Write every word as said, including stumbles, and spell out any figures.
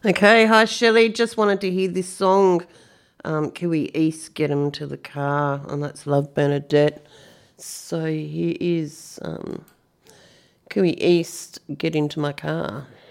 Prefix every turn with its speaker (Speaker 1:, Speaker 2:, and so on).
Speaker 1: Okay, hi Shelley. Just wanted to hear this song, um, Kiwi East, Get 'Em to the Car, and that's Love Bernadette. So here is um, Kiwi East, Get Into My Car.